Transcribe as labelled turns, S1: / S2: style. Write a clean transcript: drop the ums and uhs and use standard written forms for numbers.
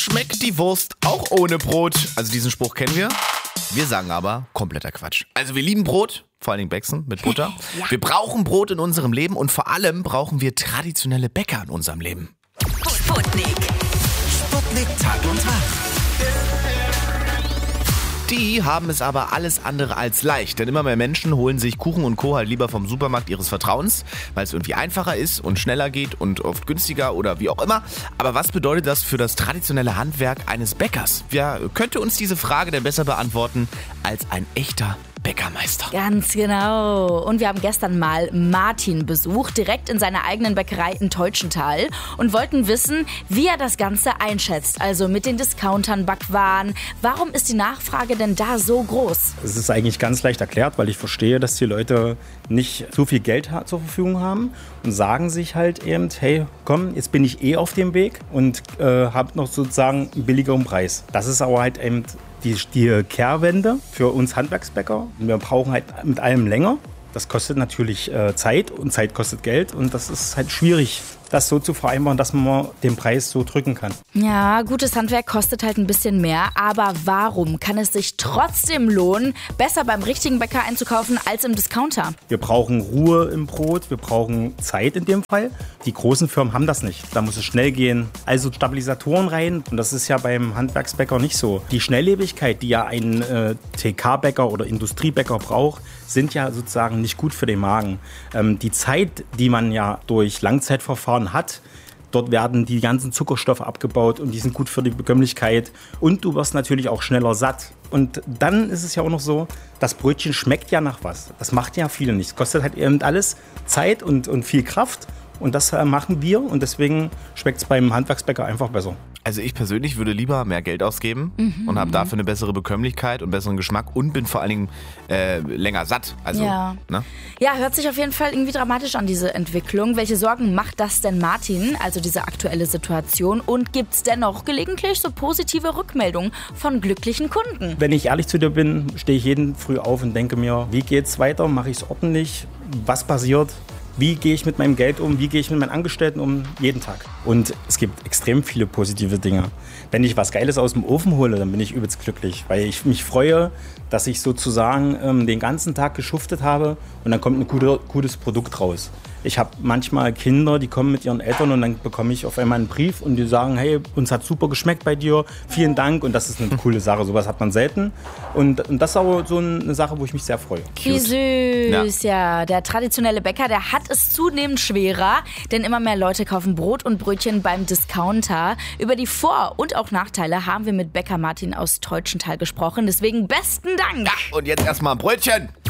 S1: Schmeckt die Wurst auch ohne Brot? Also diesen Spruch kennen wir. Wir sagen aber, kompletter Quatsch. Also wir lieben Brot, vor allen Dingen Bäcksen mit Butter.
S2: Ja.
S1: Wir brauchen Brot in unserem Leben und vor allem brauchen wir traditionelle Bäcker in unserem Leben.
S3: Sputnik.
S4: Sputnik Tag und Tag.
S1: Die haben es aber alles andere als leicht, denn immer mehr Menschen holen sich Kuchen und Co. halt lieber vom Supermarkt ihres Vertrauens, weil es irgendwie einfacher ist und schneller geht und oft günstiger oder wie auch immer. Aber was bedeutet das für das traditionelle Handwerk eines Bäckers? Wer könnte uns diese Frage denn besser beantworten als ein echter Bäckermeister?
S2: Ganz genau. Und wir haben gestern mal Martin besucht, direkt in seiner eigenen Bäckerei in Teutschenthal und wollten wissen, wie er das Ganze einschätzt. Also mit den Discountern, Backwaren. Warum ist die Nachfrage denn da so groß?
S5: Es ist eigentlich ganz leicht erklärt, weil ich verstehe, dass die Leute nicht so viel Geld zur Verfügung haben und sagen sich halt eben, hey, komm, jetzt bin ich auf dem Weg und habe noch sozusagen einen billigeren Preis. Das ist aber halt eben die Kehrwende für uns Handwerksbäcker. Wir brauchen halt mit allem länger. Das kostet natürlich Zeit und Zeit kostet Geld und das ist halt schwierig, das so zu vereinbaren, dass man den Preis so drücken kann.
S2: Ja, gutes Handwerk kostet halt ein bisschen mehr, aber warum kann es sich trotzdem lohnen, besser beim richtigen Bäcker einzukaufen als im Discounter?
S5: Wir brauchen Ruhe im Brot, wir brauchen Zeit in dem Fall. Die großen Firmen haben das nicht. Da muss es schnell gehen. Also Stabilisatoren rein und das ist ja beim Handwerksbäcker nicht so. Die Schnelllebigkeit, die ja ein TK-Bäcker oder Industriebäcker braucht, sind ja sozusagen nicht gut für den Magen. Die Zeit, die man ja durch Langzeitverfahren hat, dort werden die ganzen Zuckerstoffe abgebaut und die sind gut für die Bekömmlichkeit und du wirst natürlich auch schneller satt. Und dann ist es ja auch noch so, das Brötchen schmeckt ja nach was. Das macht ja viele nicht. Es kostet halt eben alles Zeit und viel Kraft und das machen wir und deswegen schmeckt es beim Handwerksbäcker einfach besser.
S1: Also ich persönlich würde lieber mehr Geld ausgeben und habe dafür eine bessere Bekömmlichkeit und besseren Geschmack und bin vor allen Dingen länger satt. Also,
S2: Ja.
S1: Ne?
S2: Ja, hört sich auf jeden Fall irgendwie dramatisch an, diese Entwicklung. Welche Sorgen macht das denn Martin, also diese aktuelle Situation? Und gibt es dennoch gelegentlich so positive Rückmeldungen von glücklichen Kunden?
S5: Wenn ich ehrlich zu dir bin, stehe ich jeden Früh auf und denke mir, wie geht's weiter? Mache ich es ordentlich? Was passiert? Wie gehe ich mit meinem Geld um? Wie gehe ich mit meinen Angestellten um? Jeden Tag. Und es gibt extrem viele positive Dinge. Wenn ich was Geiles aus dem Ofen hole, dann bin ich übelst glücklich, weil ich mich freue, dass ich sozusagen den ganzen Tag geschuftet habe und dann kommt ein gutes Produkt raus. Ich habe manchmal Kinder, die kommen mit ihren Eltern und dann bekomme ich auf einmal einen Brief und die sagen, hey, uns hat super geschmeckt bei dir, vielen Dank und das ist eine coole Sache, sowas hat man selten und das ist aber so eine Sache, wo ich mich sehr freue.
S2: Wie süß, ja. Der traditionelle Bäcker, der hat es zunehmend schwerer, denn immer mehr Leute kaufen Brot und Brötchen beim Discounter. Über die Vor- und auch Nachteile haben wir mit Bäcker Martin aus Teutschenthal gesprochen, deswegen besten Dank.
S1: Und jetzt erstmal ein Brötchen.